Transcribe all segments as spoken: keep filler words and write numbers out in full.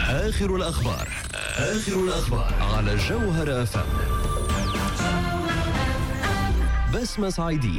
آخر الأخبار آخر الأخبار على جوهر أف أم. بسمة صعيدية.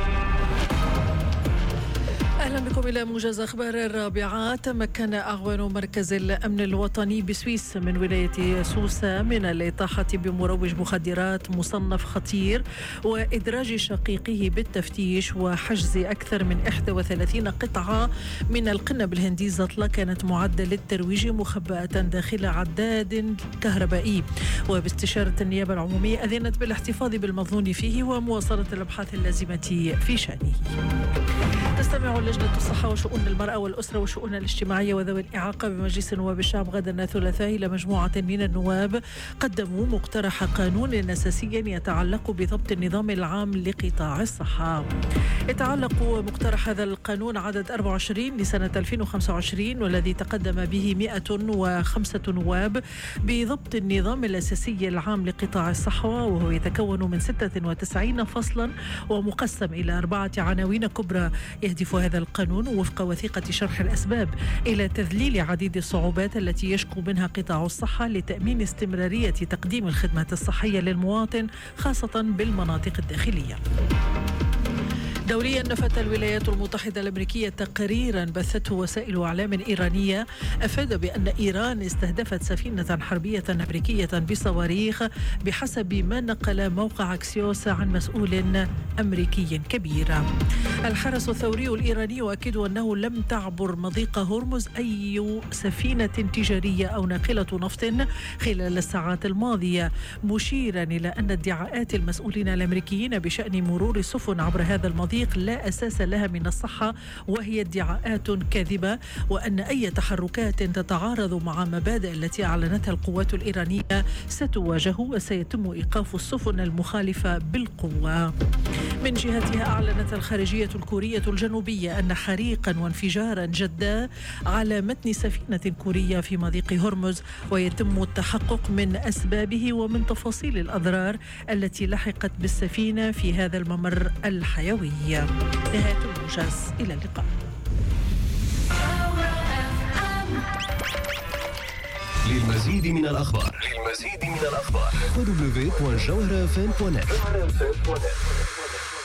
أهلا بكم إلى موجز أخبار الرابعة. تمكن أعوان مركز الأمن الوطني بسويس من ولاية سوسة من الإطاحة بمروج مخدرات مصنف خطير وإدراج شقيقه بالتفتيش وحجز أكثر من إحدى وثلاثين قطعة من القنب الهندي زطلة كانت معدة للترويج مخبأة داخل عداد كهربائي. وباستشارة النيابة العمومية أذنت بالاحتفاظ بالمظنون فيه ومواصلة الأبحاث اللازمة في شأنه. تستمع لجنة الصحة وشؤون المرأة والأسرة والشؤون الاجتماعية وذوي الإعاقة بمجلس نواب الشعب غدا الثلاثاء إلى مجموعة من النواب قدموا مقترح قانون أساسي يتعلق بضبط النظام العام لقطاع الصحة. يتعلق مقترح هذا القانون عدد أربعة وعشرين لسنة ألفين وخمسة وعشرين والذي تقدم به مئة وخمسة نواب بضبط النظام الأساسي العام لقطاع الصحة، وهو يتكون من ستة وتسعين فصلا ومقسم إلى أربعة عناوين كبرى. يهدف هذا القانون وفق وثيقة شرح الأسباب إلى تذليل عديد الصعوبات التي يشكو منها قطاع الصحة لتأمين استمرارية تقديم الخدمات الصحية للمواطن خاصة بالمناطق الداخلية. دوليا، نفت الولايات المتحدة الأمريكية تقريرا بثته وسائل إعلام إيرانية أفاد بأن إيران استهدفت سفينة حربية أمريكية بصواريخ بحسب ما نقل موقع أكسيوس عن مسؤول أمريكي كبير. الحرس الثوري الإيراني يؤكد أنه لم تعبر مضيق هرمز أي سفينة تجارية أو ناقلة نفط خلال الساعات الماضية، مشيرا إلى أن ادعاءات المسؤولين الأمريكيين بشأن مرور السفن عبر هذا المضيق لا أساس لها من الصحة وهي ادعاءات كاذبة، وأن أي تحركات تتعارض مع مبادئ التي أعلنتها القوات الإيرانية ستواجه وسيتم إيقاف السفن المخالفة بالقوة. من جهتها أعلنت الخارجية الكورية الجنوبية أن حريقا وانفجارا جدا على متن سفينة كورية في مضيق هرمز، ويتم التحقق من أسبابه ومن تفاصيل الأضرار التي لحقت بالسفينة في هذا الممر الحيوي. نهاية الموجز، إلى اللقاء. للمزيد من الأخبار للمزيد من الأخبار دبليو دبليو دبليو دوت جوهر اف ام دوت نت.